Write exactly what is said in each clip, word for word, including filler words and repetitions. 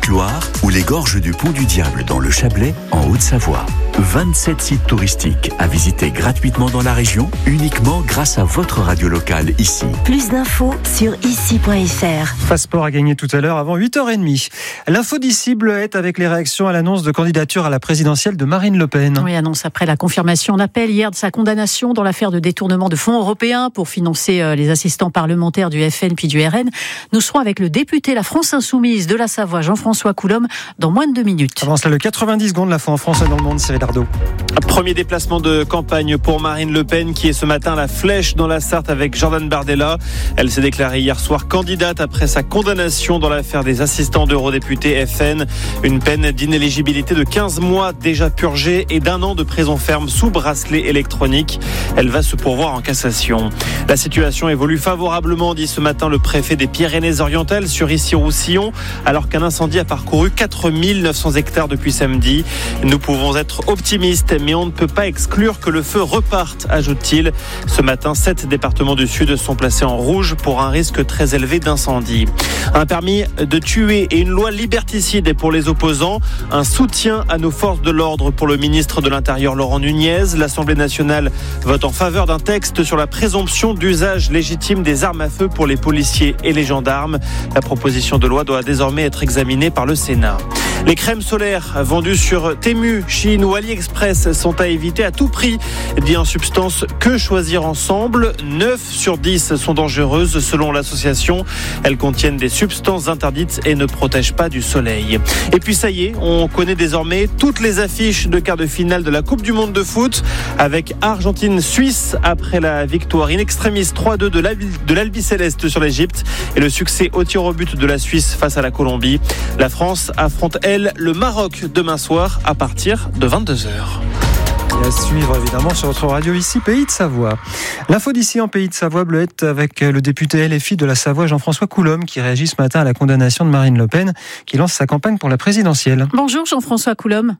Haute-Loire ou les gorges du Pont du Diable dans le Chablais en Haute-Savoie. vingt-sept sites touristiques à visiter gratuitement dans la région, uniquement grâce à votre radio locale ici. Plus d'infos sur ici point f r. Passeport à gagner tout à l'heure avant huit heures trente. L'info d'ici Bleuette avec les réactions à l'annonce de candidature à la présidentielle de Marine Le Pen. Oui, annonce après la confirmation en appel hier de sa condamnation dans l'affaire de détournement de fonds européens pour financer les assistants parlementaires du F N puis du R N. Nous serons avec le député La France Insoumise de la Savoie, Jean-François Coulombe, dans moins de deux minutes. Avant cela, le quatre-vingt-dix secondes, la fois en France et dans le monde, Cyril Ardo. Premier déplacement de campagne pour Marine Le Pen qui est ce matin à la Flèche dans la Sarthe avec Jordan Bardella. Elle s'est déclarée hier soir candidate après sa condamnation dans l'affaire des assistants d'eurodéputés F N. Une peine d'inéligibilité de quinze mois déjà purgée et d'un an de prison ferme sous bracelet électronique. Elle va se pourvoir en cassation. La situation évolue favorablement, dit ce matin le préfet des Pyrénées-Orientales sur Issy-Roussillon, alors qu'un incendie a parcouru quatre mille neuf cents hectares depuis samedi. Nous pouvons être optimistes, mais on ne peut pas exclure que le feu reparte, ajoute-t-il. Ce matin, sept départements du Sud sont placés en rouge pour un risque très élevé d'incendie. Un permis de tuer et une loi liberticide pour les opposants. Un soutien à nos forces de l'ordre pour le ministre de l'Intérieur Laurent Nunez. L'Assemblée nationale vote en faveur d'un texte sur la présomption d'usage légitime des armes à feu pour les policiers et les gendarmes. La proposition de loi doit désormais être examinée par le Sénat. Les crèmes solaires vendues sur Temu, Chine ou AliExpress sont à éviter à tout prix, dit en substance Que choisir ensemble. neuf sur dix sont dangereuses selon l'association. Elles contiennent des substances interdites et ne protègent pas du soleil. Et puis ça y est, on connaît désormais toutes les affiches de quart de finale de la Coupe du Monde de foot avec Argentine-Suisse après la victoire in extremis trois deux de l'Albi Céleste sur l'Égypte et le succès au tir au but de la Suisse face à la Colombie. La France affronte elle le Maroc demain soir à partir de vingt-deux heures. Et à suivre évidemment sur votre radio ici, Pays de Savoie. L'info d'ici en Pays de Savoie, Bleuette, avec le député L F I de la Savoie, Jean-François Coulombe, qui réagit ce matin à la condamnation de Marine Le Pen, qui lance sa campagne pour la présidentielle. Bonjour Jean-François Coulombe.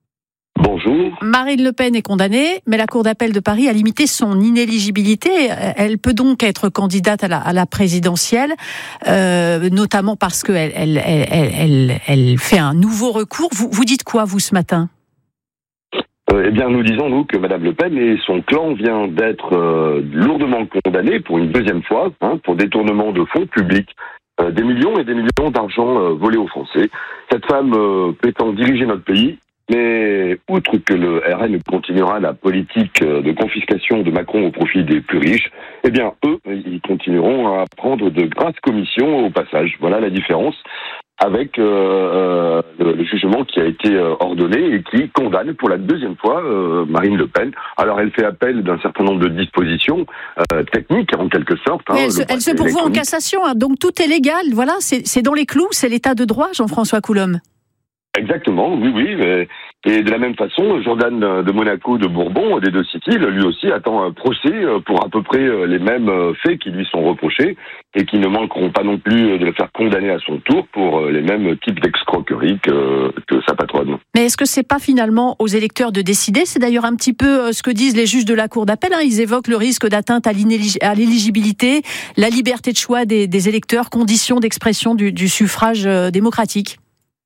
Bonjour. Marine Le Pen est condamnée, mais la Cour d'appel de Paris a limité son inéligibilité. Elle peut donc être candidate à la, à la présidentielle, euh, notamment parce qu'elle elle, elle, elle, elle, elle fait un nouveau recours. Vous, vous dites quoi, vous, ce matin ? Eh bien, nous disons, nous, que Madame Le Pen et son clan vient d'être euh, lourdement condamnés pour une deuxième fois, hein, pour détournement de fonds publics, euh, des millions et des millions d'argent euh, volés aux Français. Cette femme euh, prétend diriger notre pays, mais outre que le R N continuera la politique de confiscation de Macron au profit des plus riches, eh bien, eux, ils continueront à prendre de grasses commissions au passage. Voilà la différence avec euh, le, le jugement qui a été euh, ordonné et qui condamne pour la deuxième fois euh, Marine Le Pen. Alors elle fait appel d'un certain nombre de dispositions euh, techniques en quelque sorte. Hein, elle se, elle se pourvoit en cassation, hein, donc tout est légal. Voilà, c'est, c'est dans les clous, c'est l'état de droit, Jean-François Coulombe. Exactement, oui, oui. Mais, et de la même façon, Jordan de Monaco de Bourbon, des deux Sicile, lui aussi attend un procès pour à peu près les mêmes faits qui lui sont reprochés et qui ne manqueront pas non plus de le faire condamner à son tour pour les mêmes types d'escroqueries que, que sa patronne. Mais est-ce que c'est pas finalement aux électeurs de décider ? C'est d'ailleurs un petit peu ce que disent les juges de la Cour d'appel. Hein. Ils évoquent le risque d'atteinte à, à l'éligibilité, la liberté de choix des, des électeurs, conditions d'expression du, du suffrage démocratique.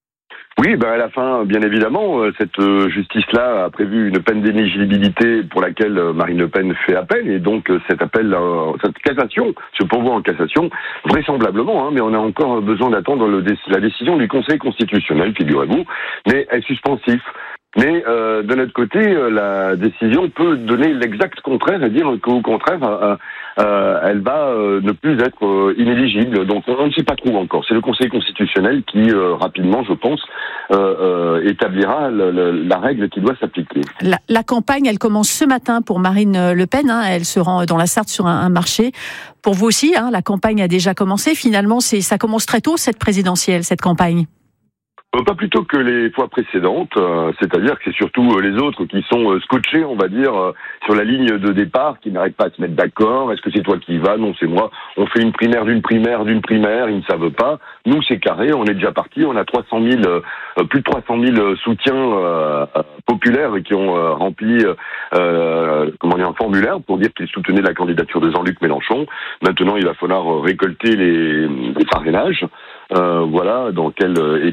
Oui, ben à la fin, bien évidemment, cette justice-là a prévu une peine d'inéligibilité pour laquelle Marine Le Pen fait appel, et donc cet appel, cette cassation, se pourvoit en cassation, vraisemblablement, hein, mais on a encore besoin d'attendre le, la décision du Conseil constitutionnel, figurez-vous, mais est suspensif. Mais euh, de notre côté, euh, la décision peut donner l'exact contraire et dire qu'au contraire, euh, euh, elle va euh, ne plus être euh, inéligible. Donc on ne sait pas trop encore. C'est le Conseil constitutionnel qui, euh, rapidement, je pense, euh, euh, établira le, le, la règle qui doit s'appliquer. La, la campagne, elle commence ce matin pour Marine Le Pen. Hein, elle se rend dans la Sarthe sur un, un marché. Pour vous aussi, hein, la campagne a déjà commencé. Finalement, c'est, ça commence très tôt, cette présidentielle, cette campagne. Euh, pas plutôt que les fois précédentes, euh, c'est-à-dire que c'est surtout euh, les autres qui sont euh, scotchés, on va dire, euh, sur la ligne de départ, qui n'arrêtent pas à se mettre d'accord. Est-ce que c'est toi qui y vas ? Non, c'est moi. On fait une primaire d'une primaire d'une primaire, ils ne savent pas. Nous, c'est carré, on est déjà parti. On a trois cent mille, euh, plus de trois cent mille soutiens euh, populaires qui ont euh, rempli euh, comment dire, un formulaire pour dire qu'ils soutenaient la candidature de Jean-Luc Mélenchon. Maintenant, il va falloir récolter les, les parrainages. Euh, voilà dans quel